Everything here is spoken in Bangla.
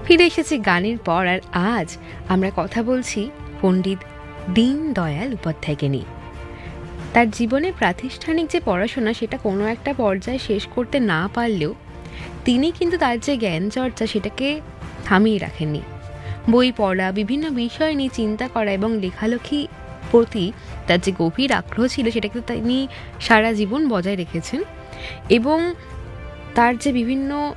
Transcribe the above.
ফিরে এসেছি গানের পর, আর আজ আমরা কথা বলছি পণ্ডিত দীনদয়াল উপাধ্যায়কে নিয়ে। তার জীবনে প্রাতিষ্ঠানিক যে পড়াশোনা সেটা কোনো একটা পর্যায়ে শেষ করতে না পারলেও তিনি কিন্তু তার যে জ্ঞান চর্চা সেটাকে থামিয়ে রাখেননি। বই পড়া, বিভিন্ন বিষয় নিয়ে চিন্তা করা এবং লেখালেখি প্রতি তার যে গভীর আগ্রহ ছিল সেটা কিন্তু তিনি সারা জীবন বজায় রেখেছেন। এবং তার যে বিভিন্ন